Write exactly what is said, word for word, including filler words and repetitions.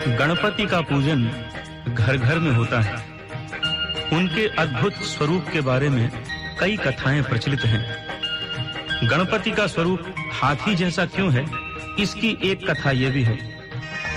गणपति का पूजन घर घर में होता है। उनके अद्भुत स्वरूप के बारे में कई कथाएं प्रचलित हैं। गणपति का स्वरूप हाथी जैसा क्यों है, इसकी एक कथा यह भी है